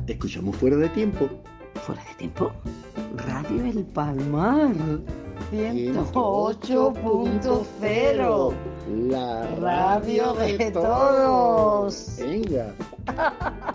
Escuchamos Fuera de Tiempo. ¿Fuera de tiempo? Radio El Palmar 108.0. La Radio de todos. Venga.